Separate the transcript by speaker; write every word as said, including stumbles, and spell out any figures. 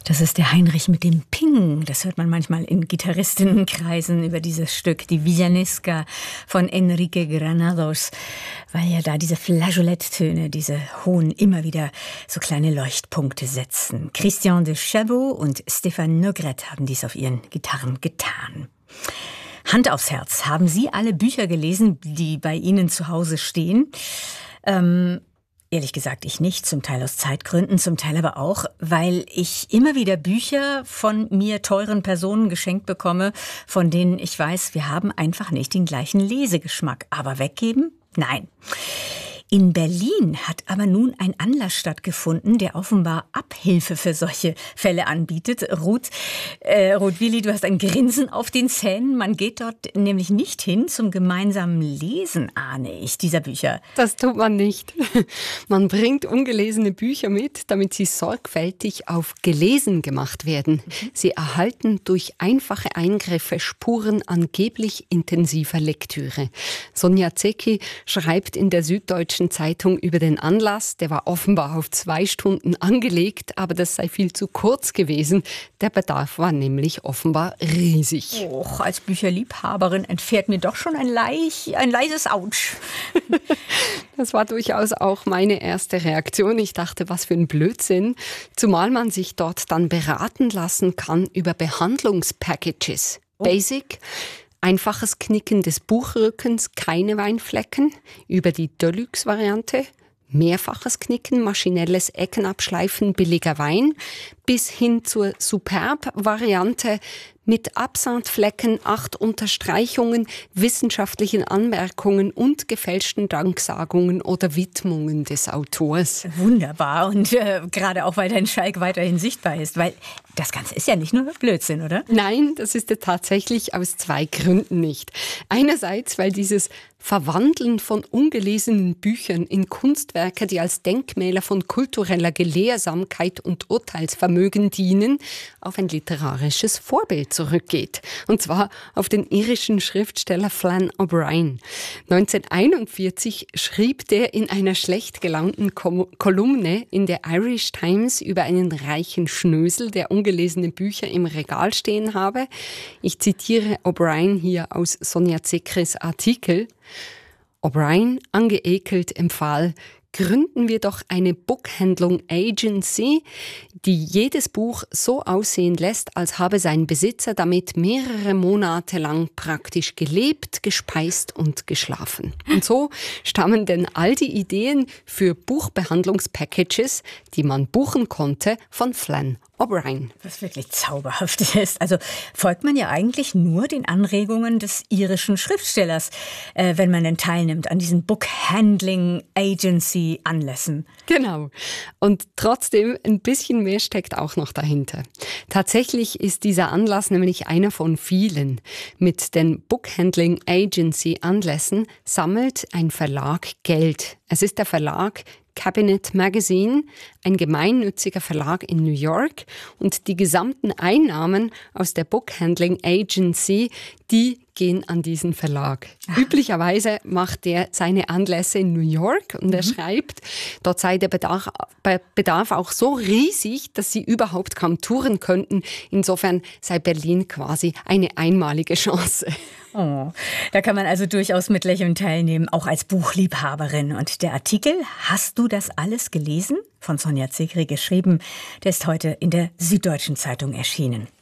Speaker 1: Das ist der Heinrich mit dem Ping. Das hört man manchmal in Gitarristinnenkreisen über dieses Stück, die Villanesca von Enrique Granados, weil ja da diese Flageoletttöne, diese hohen, immer wieder so kleine Leuchtpunkte setzen. Christian de Chabot und Stéphane Nogrette haben dies auf ihren Gitarren getan. Hand aufs Herz, haben Sie alle Bücher gelesen, die bei Ihnen zu Hause stehen? Ähm, Ehrlich gesagt, ich nicht, zum Teil aus Zeitgründen, zum Teil aber auch, weil ich immer wieder Bücher von mir teuren Personen geschenkt bekomme, von denen ich weiß, wir haben einfach nicht den gleichen Lesegeschmack. Aber weggeben? Nein. In Berlin hat aber nun ein Anlass stattgefunden, der offenbar Abhilfe für solche Fälle anbietet. Ruth, äh, Ruth Willi, du hast ein Grinsen auf den Zähnen. Man geht dort nämlich nicht hin zum gemeinsamen Lesen, ahne ich, dieser Bücher.
Speaker 2: Das tut man nicht. Man bringt ungelesene Bücher mit, damit sie sorgfältig auf gelesen gemacht werden. Mhm. Sie erhalten durch einfache Eingriffe Spuren angeblich intensiver Lektüre. Sonja Zecki schreibt in der Süddeutschen Zeitung über den Anlass. Der war offenbar auf zwei Stunden angelegt, aber das sei viel zu kurz gewesen. Der Bedarf war nämlich offenbar riesig.
Speaker 1: Och, als Bücherliebhaberin entfährt mir doch schon ein, leich, ein leises Autsch.
Speaker 2: Das war durchaus auch meine erste Reaktion. Ich dachte, was für ein Blödsinn. Zumal man sich dort dann beraten lassen kann über Behandlungspackages. Oh. Basic. Einfaches Knicken des Buchrückens, keine Weinflecken, über die Deluxe-Variante, mehrfaches Knicken, maschinelles Eckenabschleifen, billiger Wein, bis hin zur Superb-Variante mit Absandflecken, acht Unterstreichungen, wissenschaftlichen Anmerkungen und gefälschten Danksagungen oder Widmungen des Autors.
Speaker 1: Wunderbar, und äh, gerade auch, weil dein Schalk weiterhin sichtbar ist, weil das Ganze ist ja nicht nur Blödsinn, oder?
Speaker 2: Nein, das ist es tatsächlich aus zwei Gründen nicht. Einerseits, weil dieses Verwandeln von ungelesenen Büchern in Kunstwerke, die als Denkmäler von kultureller Gelehrsamkeit und Urteilsvermögen dienen, auf ein literarisches Vorbild zurückgeht. Und zwar auf den irischen Schriftsteller Flann O'Brien. neunzehnhunderteinundvierzig schrieb der in einer schlecht gelaunten Kolumne in der Irish Times über einen reichen Schnösel, der ungelesene Bücher im Regal stehen habe. Ich zitiere O'Brien hier aus Sonja Zeckris Artikel. O'Brien, angeekelt, empfahl: Gründen wir doch eine Buchhandlung Agency, die jedes Buch so aussehen lässt, als habe sein Besitzer damit mehrere Monate lang praktisch gelebt, gespeist und geschlafen. Und so stammen denn all die Ideen für Buchbehandlungspackages, die man buchen konnte, von Flann O'Brien.
Speaker 1: Was wirklich zauberhaft ist. Also folgt man ja eigentlich nur den Anregungen des irischen Schriftstellers, äh, wenn man denn teilnimmt an diesen Bookhandling Agency Anlässen.
Speaker 2: Genau. Und trotzdem ein bisschen mehr steckt auch noch dahinter. Tatsächlich ist dieser Anlass nämlich einer von vielen. Mit den Bookhandling Agency Anlässen sammelt ein Verlag Geld. Es ist der Verlag Cabinet Magazine, ein gemeinnütziger Verlag in New York, und die gesamten Einnahmen aus der Bookhandling Agency, die gehen an diesen Verlag. Ach. Üblicherweise macht er seine Anlässe in New York und mhm. er schreibt, dort sei der Bedarf, Bedarf auch so riesig, dass sie überhaupt kaum touren könnten. Insofern sei Berlin quasi eine einmalige Chance.
Speaker 1: Oh, da kann man also durchaus mit Lächeln teilnehmen, auch als Buchliebhaberin. Und der Artikel, hast du das alles gelesen? Von Sonja Zecki geschrieben, der ist heute in der Süddeutschen Zeitung erschienen.